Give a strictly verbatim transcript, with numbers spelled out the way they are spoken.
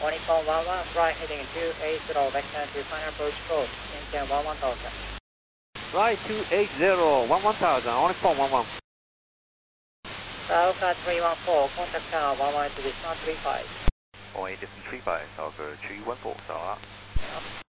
Oniphone one one, fly heading two eight zero, vector to final approach course, Indian one one thousand. Fly two eight zero, one one thousand, Oniphone one one. Alpha three one four, contact tower one one to distance three five. one eight distance three five, Alpha three one four, 扫啊。